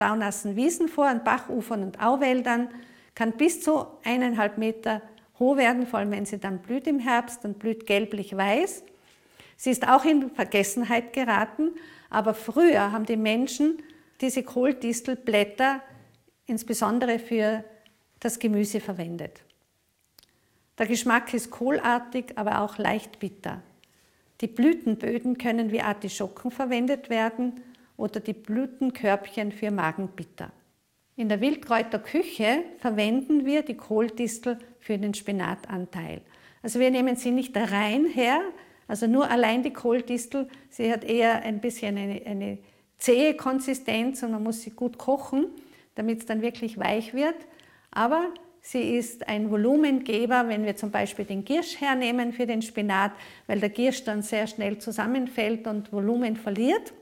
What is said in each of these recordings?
baunassen Wiesen vor, an Bachufern und Auwäldern, kann bis zu 1,5 Meter hoch werden, vor allem wenn sie dann blüht im Herbst und blüht gelblich-weiß. Sie ist auch in Vergessenheit geraten, aber früher haben die Menschen diese Kohldistelblätter insbesondere für das Gemüse verwendet. Der Geschmack ist kohlartig, aber auch leicht bitter. Die Blütenböden können wie Artischocken verwendet werden oder die Blütenkörbchen für Magenbitter. In der Wildkräuterküche verwenden wir die Kohldistel für den Spinatanteil. Also wir nehmen sie nicht rein her, also nur allein die Kohldistel. Sie hat eher ein bisschen eine zähe Konsistenz und man muss sie gut kochen, damit es dann wirklich weich wird. Aber sie ist ein Volumengeber, wenn wir zum Beispiel den Giersch hernehmen für den Spinat, weil der Giersch dann sehr schnell zusammenfällt und Volumen verliert.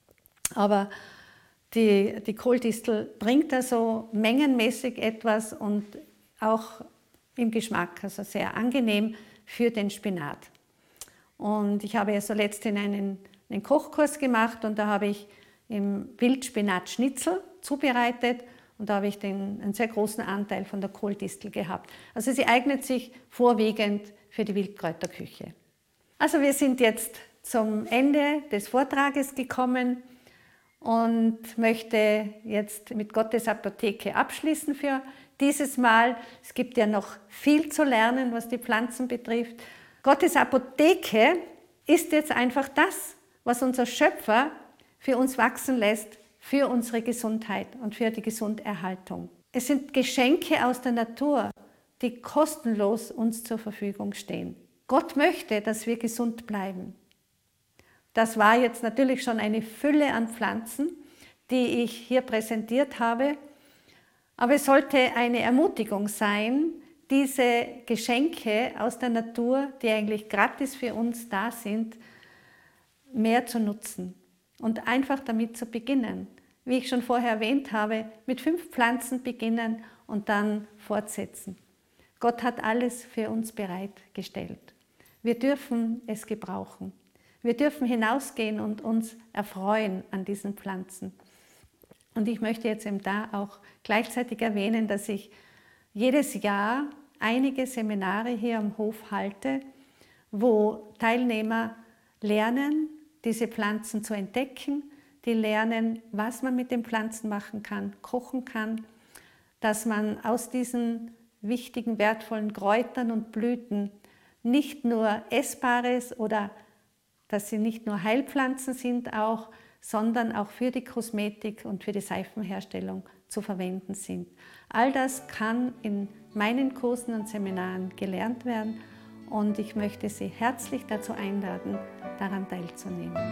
Aber die Kohldistel bringt also mengenmäßig etwas und auch im Geschmack, also sehr angenehm für den Spinat. Und ich habe ja so letztens einen Kochkurs gemacht und da habe ich im Wildspinat-Schnitzel zubereitet und da habe ich einen sehr großen Anteil von der Kohldistel gehabt. Also sie eignet sich vorwiegend für die Wildkräuterküche. Also wir sind jetzt zum Ende des Vortrages gekommen und möchte jetzt mit Gottes Apotheke abschließen für dieses Mal. Es gibt ja noch viel zu lernen, was die Pflanzen betrifft. Gottes Apotheke ist jetzt einfach das, was unser Schöpfer für uns wachsen lässt, für unsere Gesundheit und für die Gesunderhaltung. Es sind Geschenke aus der Natur, die kostenlos uns zur Verfügung stehen. Gott möchte, dass wir gesund bleiben. Das war jetzt natürlich schon eine Fülle an Pflanzen, die ich hier präsentiert habe. Aber es sollte eine Ermutigung sein, diese Geschenke aus der Natur, die eigentlich gratis für uns da sind, mehr zu nutzen und einfach damit zu beginnen. Wie ich schon vorher erwähnt habe, mit 5 Pflanzen beginnen und dann fortsetzen. Gott hat alles für uns bereitgestellt. Wir dürfen es gebrauchen. Wir dürfen hinausgehen und uns erfreuen an diesen Pflanzen. Und ich möchte jetzt eben da auch gleichzeitig erwähnen, dass ich jedes Jahr einige Seminare hier am Hof halte, wo Teilnehmer lernen, diese Pflanzen zu entdecken, die lernen, was man mit den Pflanzen machen kann, kochen kann, dass man aus diesen wichtigen, wertvollen Kräutern und Blüten nicht nur Essbares oder dass sie nicht nur Heilpflanzen sind, sondern auch für die Kosmetik und für die Seifenherstellung zu verwenden sind. All das kann in meinen Kursen und Seminaren gelernt werden und ich möchte Sie herzlich dazu einladen, daran teilzunehmen.